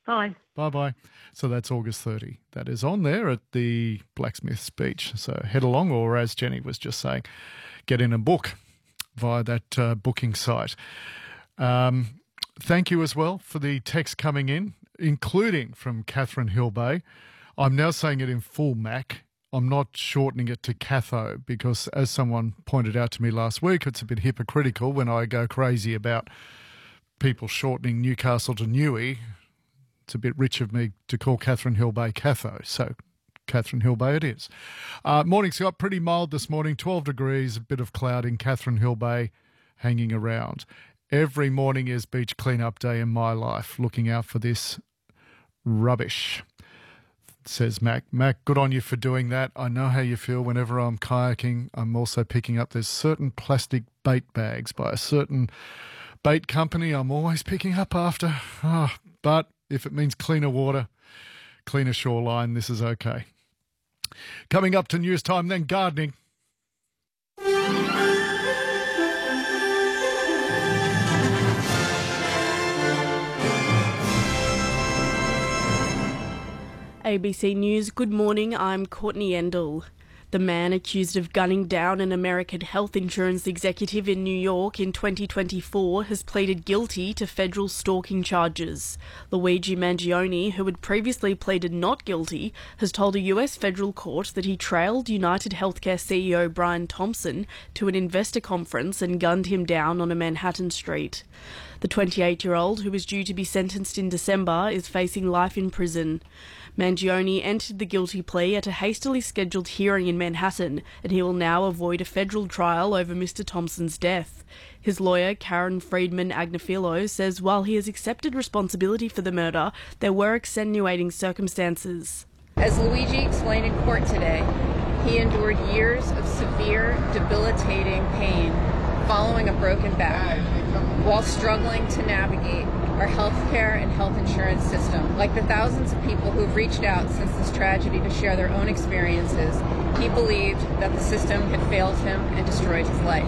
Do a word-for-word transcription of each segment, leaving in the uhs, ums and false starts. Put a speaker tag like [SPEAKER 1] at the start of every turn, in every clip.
[SPEAKER 1] Bye.
[SPEAKER 2] Bye-bye. So that's August thirtieth. That is on there at the Blacksmiths Beach. So head along, or as Jenny was just saying, get in and book via that uh, booking site. Um, thank you as well for the text coming in, including from Catherine Hilbay. I'm now saying it in full Mac. I'm not shortening it to Catho because, as someone pointed out to me last week, it's a bit hypocritical when I go crazy about people shortening Newcastle to Newey. It's a bit rich of me to call Catherine Hilbay Catho, so Catherine Hilbay it is. Uh, morning, Scott. Pretty mild this morning, twelve degrees, a bit of cloud in Catherine Hilbay hanging around. Every morning is beach clean-up day in my life, looking out for this rubbish, says Mac. Mac, good on you for doing that. I know how you feel whenever I'm kayaking. I'm also picking up, there's certain plastic bait bags by a certain bait company I'm always picking up after. Oh, but if it means cleaner water, cleaner shoreline, this is okay. Coming up to news time, then gardening.
[SPEAKER 3] A B C News, good morning, I'm Courtney Endell. The man accused of gunning down an American health insurance executive in New York in twenty twenty-four has pleaded guilty to federal stalking charges. Luigi Mangione, who had previously pleaded not guilty, has told a U S federal court that he trailed United Healthcare C E O Brian Thompson to an investor conference and gunned him down on a Manhattan street. The twenty-eight-year-old, who was due to be sentenced in December, is facing life in prison. Mangione entered the guilty plea at a hastily scheduled hearing in Manhattan, and he will now avoid a federal trial over Mister Thompson's death. His lawyer, Karen Friedman Agnifilo, says while he has accepted responsibility for the murder, there were extenuating circumstances.
[SPEAKER 4] As Luigi explained in court today, he endured years of severe, debilitating pain following a broken back, while struggling to navigate our healthcare and health insurance system. Like the thousands of people who've reached out since this tragedy to share their own experiences, he believed that the system had failed him and destroyed his life.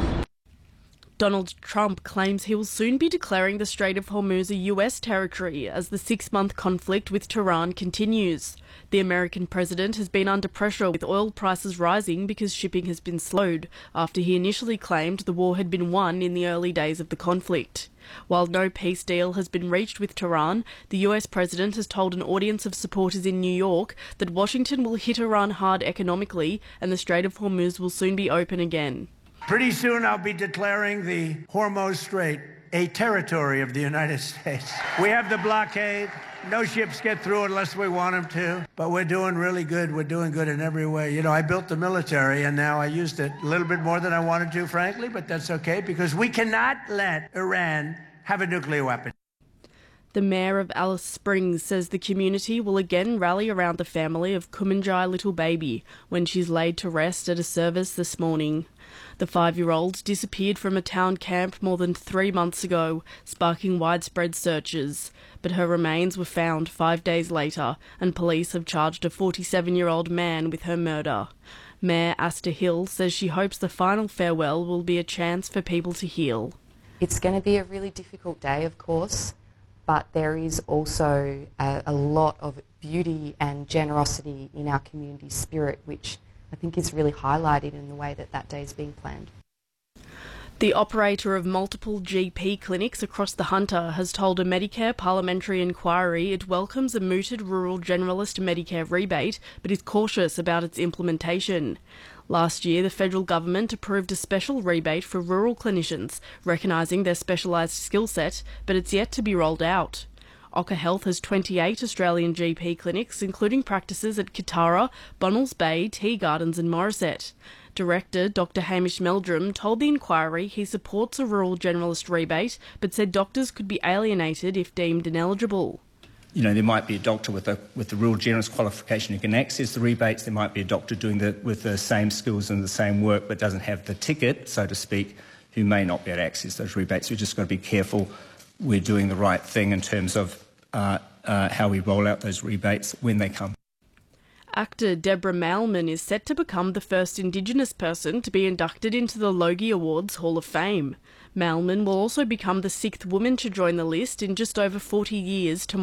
[SPEAKER 3] Donald Trump claims he will soon be declaring the Strait of Hormuz a U S territory as the six-month conflict with Tehran continues. The American president has been under pressure with oil prices rising because shipping has been slowed after he initially claimed the war had been won in the early days of the conflict. While no peace deal has been reached with Tehran, the U S president has told an audience of supporters in New York that Washington will hit Iran hard economically and the Strait of Hormuz will soon be open again.
[SPEAKER 5] Pretty soon I'll be declaring the Hormuz Strait a territory of the United States. We have the blockade. No ships get through unless we want them to. But we're doing really good. We're doing good in every way. You know, I built the military, and now I used it a little bit more than I wanted to, frankly, but that's okay, because we cannot let Iran have a nuclear weapon.
[SPEAKER 3] The mayor of Alice Springs says the community will again rally around the family of Kumanjai Little Baby when she's laid to rest at a service this morning. The five-year-old disappeared from a town camp more than three months ago, sparking widespread searches. But her remains were found five days later, and police have charged a forty-seven-year-old man with her murder. Mayor Asta Hill says she hopes the final farewell will be a chance for people to heal.
[SPEAKER 6] It's going to be a really difficult day, of course, but there is also a, a lot of beauty and generosity in our community spirit, which I think is really highlighted in the way that that day is being planned.
[SPEAKER 3] The operator of multiple G P clinics across the Hunter has told a Medicare parliamentary inquiry it welcomes a mooted rural generalist Medicare rebate, but is cautious about its implementation. Last year, the federal government approved a special rebate for rural clinicians, recognising their specialised skill set, but it's yet to be rolled out. Ocker Health has twenty-eight Australian G P clinics, including practices at Kitara, Bonnells Bay, Tea Gardens and Morisset. Director Doctor Hamish Meldrum told the inquiry he supports a rural generalist rebate, but said doctors could be alienated if deemed ineligible.
[SPEAKER 7] You know, there might be a doctor with a with the rural generalist qualification who can access the rebates. There might be a doctor doing the with the same skills and the same work but doesn't have the ticket, so to speak, who may not be able to access those rebates. We've just got to be careful we're doing the right thing in terms of uh, uh, how we roll out those rebates when they come.
[SPEAKER 3] Actor Deborah Mailman is set to become the first Indigenous person to be inducted into the Logie Awards Hall of Fame. Mailman will also become the sixth woman to join the list in just over forty years to